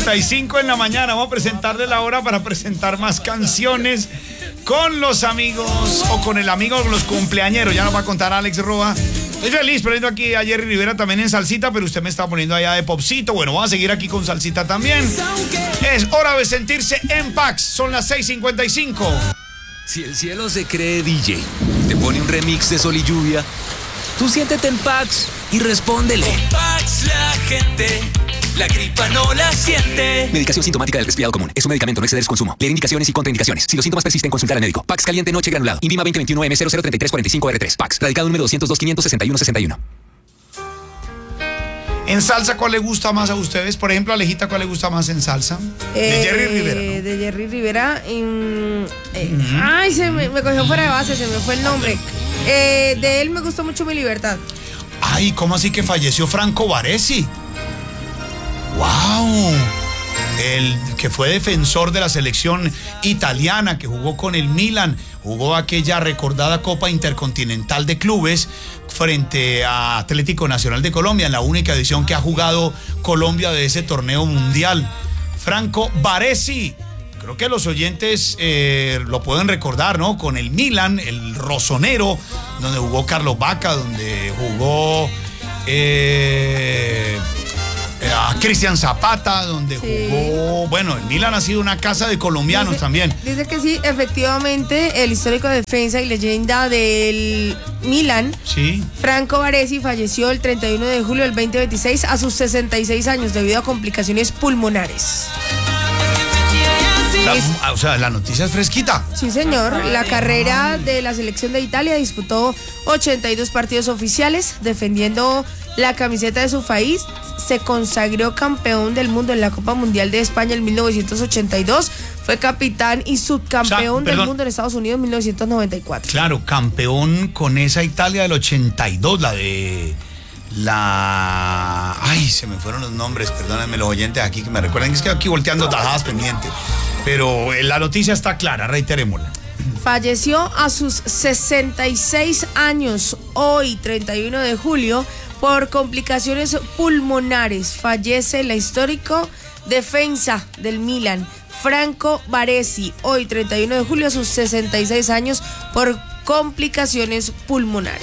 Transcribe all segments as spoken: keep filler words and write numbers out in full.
cincuenta y cinco en la mañana. Vamos a presentarle la hora para presentar más canciones con los amigos o con el amigo de los cumpleañeros. Ya nos va a contar Alex Roa. Estoy feliz poniendo aquí a Jerry Rivera también en salsita, pero usted me está poniendo allá de popcito. Bueno, vamos a seguir aquí con salsita también. Es hora de sentirse en Pax. Son las seis cincuenta y cinco. Si el cielo se cree D J, te pone un remix de Sol y Lluvia, tú siéntete en Pax y respóndele. Con Pax la gente, la gripa no la siente. Medicación sintomática del resfriado común. Es un medicamento, no exceder su consumo. Leer indicaciones y contraindicaciones. Si los síntomas persisten, consultar al médico. Pax caliente noche granulado. Indima veinte veintiuno M cero cero treinta y tres cuarenta y cinco R tres. Pax. Radicado número doscientos dos quinientos sesenta y uno sesenta y uno. En salsa, ¿cuál le gusta más a ustedes? Por ejemplo, Alejita, ¿cuál le gusta más en salsa? Eh, de Jerry Rivera, ¿no? De Jerry Rivera. En, eh, uh-huh. Ay, se me, me cogió fuera de base, se me fue el nombre. Eh, de él me gustó mucho Mi Libertad. Ay, ¿cómo así que falleció Franco Baresi? ¡Wow! El que fue defensor de la selección italiana, que jugó con el Milan, jugó aquella recordada Copa Intercontinental de Clubes frente a Atlético Nacional de Colombia, en la única edición que ha jugado Colombia de ese torneo mundial. Franco Baresi. Creo que los oyentes eh, lo pueden recordar, ¿no? Con el Milan, el Rossonero, donde jugó Carlos Vaca, donde jugó eh, a Cristian Zapata, donde sí. jugó... Bueno, el Milan ha sido una casa de colombianos dice, también. Dice que sí, efectivamente, el histórico defensa y leyenda del Milan, sí. Franco Baresi, falleció el treinta y uno de julio del veinte veintiséis a sus sesenta y seis años debido a complicaciones pulmonares. La, o sea, la noticia es fresquita. Sí, señor. La carrera de la selección de Italia disputó ochenta y dos partidos oficiales defendiendo la camiseta de su país. Se consagró campeón del mundo en la Copa Mundial de España en mil novecientos ochenta y dos. Fue capitán y subcampeón o sea, del mundo en Estados Unidos en mil novecientos noventa y cuatro. Claro, campeón con esa Italia del ochenta y dos, la de... La... Ay, se me fueron los nombres, perdónenme los oyentes aquí que me recuerden, es que aquí volteando tajadas pendientes. Pero la noticia está clara, reiterémosla. Falleció a sus sesenta y seis años, hoy, treinta y uno de julio, por complicaciones pulmonares. Fallece el histórico defensa del Milan, Franco Baresi, hoy, treinta y uno de julio, a sus sesenta y seis años, por complicaciones pulmonares.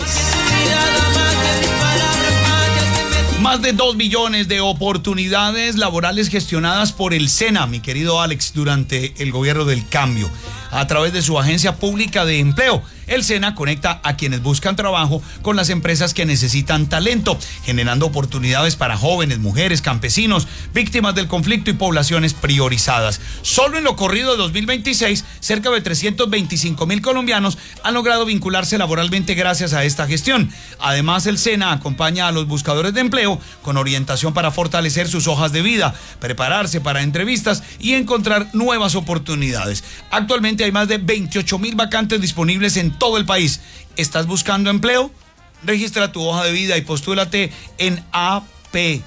Más de dos millones de oportunidades laborales gestionadas por el SENA, mi querido Alex, durante el gobierno del cambio. A través de su agencia pública de empleo, el SENA conecta a quienes buscan trabajo con las empresas que necesitan talento, generando oportunidades para jóvenes, mujeres, campesinos, víctimas del conflicto y poblaciones priorizadas. Solo en lo corrido de dos mil veintiséis, cerca de trescientos veinticinco mil colombianos han logrado vincularse laboralmente gracias a esta gestión. Además, el SENA acompaña a los buscadores de empleo con orientación para fortalecer sus hojas de vida, prepararse para entrevistas y encontrar nuevas oportunidades. Actualmente hay más de veintiocho mil vacantes disponibles en todo el país. ¿Estás buscando empleo? Registra tu hoja de vida y postúlate en A P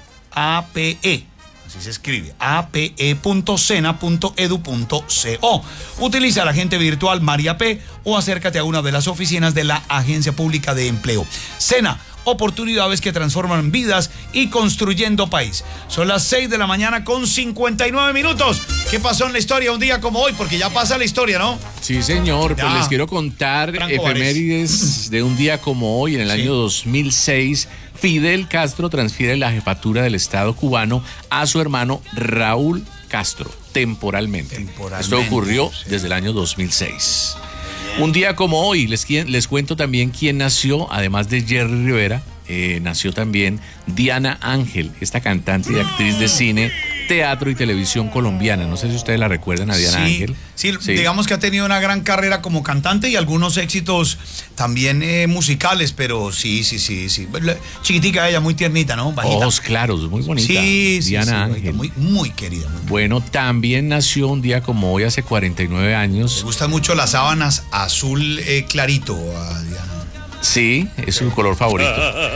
E. Así se escribe, a p e punto sena punto edu punto co. Utiliza la agente virtual María P o acércate a una de las oficinas de la Agencia Pública de Empleo. SENA, oportunidades que transforman vidas y construyendo país. Son las seis de la mañana con cincuenta y nueve minutos. ¿Qué pasó en la historia un día como hoy? Porque ya pasa la historia, ¿no? Sí, señor. Ya. Pues les quiero contar Franco efemérides Vares. de un día como hoy. En el Sí. año dos mil seis, Fidel Castro transfiere la jefatura del Estado cubano a su hermano Raúl Castro, temporalmente. Temporalmente, Esto ocurrió sí. desde el año dos mil seis. Un día como hoy, les, les cuento también quién nació, además de Jerry Rivera, eh, nació también Diana Ángel, esta cantante y actriz de cine, teatro y televisión colombiana. No sé si ustedes la recuerdan a Diana Sí, Ángel. sí, sí, digamos que ha tenido una gran carrera como cantante y algunos éxitos también eh, musicales, pero sí, sí, sí, sí. Chiquitica ella, muy tiernita, ¿no? Bajita. Ojos claros, muy bonita. Sí, sí, Diana sí, Ángel. muy, muy querida. Muy Bueno, también nació un día como hoy, hace cuarenta y nueve Me años. gustan mucho las sábanas azul eh, clarito a Diana. Sí, es su color favorito.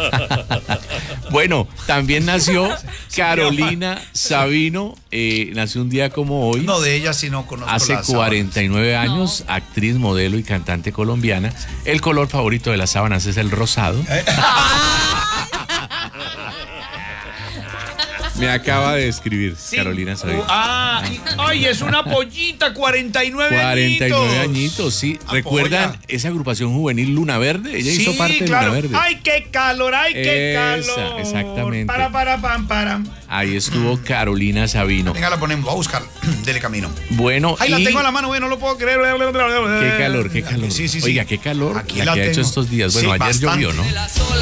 Bueno, también nació Carolina Sabino, eh, nació un día como hoy. No, de ella sí no conozco. Hace las cuarenta y nueve sábanas. años, no. Actriz, modelo y cantante colombiana. El color favorito de las sábanas es el rosado. ¿Eh? Me acaba de escribir Sí. Carolina Sabino. Uh, ah, y- ay, es una pollita, cuarenta y nueve cuarenta y nueve añitos. añitos, sí. Ah, ¿Recuerdan polla. esa agrupación juvenil Luna Verde? Ella Sí, hizo parte de claro. Luna Verde. Ay, qué calor, ay, qué Esa, calor. exactamente. Para, para, pam, para. Ahí estuvo Carolina Sabino. Venga, la ponemos, a buscar. Dele camino. Bueno, Ay, la y tengo a la mano, güey, no lo puedo creer. qué calor, qué calor. Sí, sí, sí. Oiga, qué calor Aquí la la que ha hecho tengo. estos días. Bueno, Sí, ayer bastante. llovió, ¿no? De las olas.